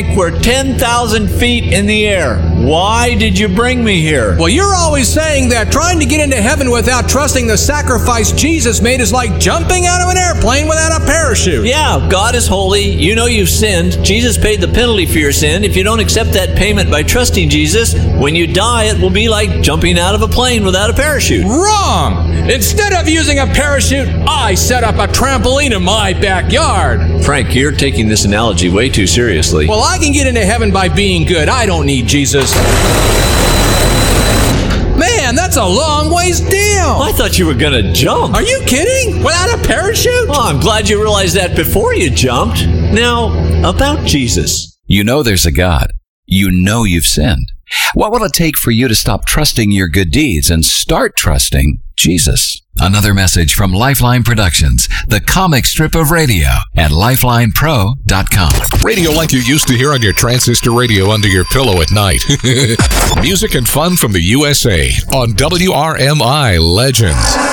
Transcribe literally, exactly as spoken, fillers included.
We're ten thousand feet in the air. Why did you bring me here? Well, you're always saying that trying to get into heaven without trusting the sacrifice Jesus made is like jumping out of an airplane without a parachute. Yeah, God is holy. You know you've sinned. Jesus paid the penalty for your sin. If you don't accept that payment by trusting Jesus, when you die, it will be like jumping out of a plane without a parachute. Wrong! Instead of using a parachute, I set up a trampoline in my backyard. Frank, you're taking this analogy way too seriously. Well, I can get into heaven by being good. I don't need Jesus. Man, that's a long ways down. I thought you were going to jump. Are you kidding? Without a parachute? Well, I'm glad you realized that before you jumped. Now, about Jesus. You know there's a God. You know you've sinned. What will it take for you to stop trusting your good deeds and start trusting Jesus? Another message from Lifeline Productions, the comic strip of radio at lifeline pro dot com. Radio like you used to hear on your transistor radio under your pillow at night. Music and fun from the U S A on W R M I Legends.